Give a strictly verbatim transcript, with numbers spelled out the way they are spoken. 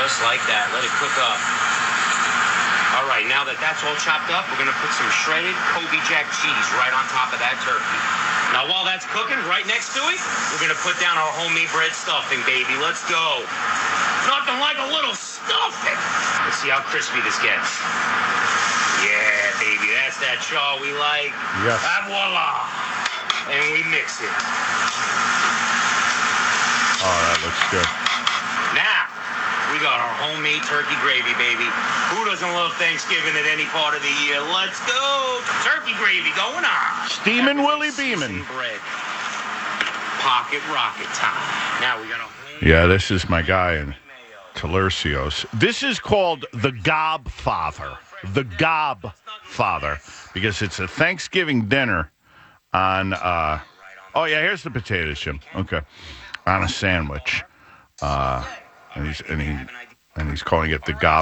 Just like that. Let it cook up. All right, now that that's all chopped up, we're going to put some shredded Kobe Jack cheese right on top of that turkey. Now, while that's cooking, right next to it, we're going to put down our homemade bread stuffing, baby. Let's go. Nothing like a little stuffing. Let's see how crispy this gets. Yeah, baby, that's that chaw we like. Yes. And voila. And we mix it. Oh, that looks good. Now, we got our homemade turkey gravy, baby. Who doesn't love Thanksgiving at any part of the year? Let's go. Turkey gravy going on. Steamin' Willie Beeman. Bread. Pocket rocket time. Now we got a Yeah, this is my guy in Talercios. This is called the Gobfather. The Gobfather. Because it's a Thanksgiving dinner on, uh, oh, yeah, here's the potatoes, Jim. Okay. On a sandwich. Uh, and he's, and he, and he's calling it the Gob.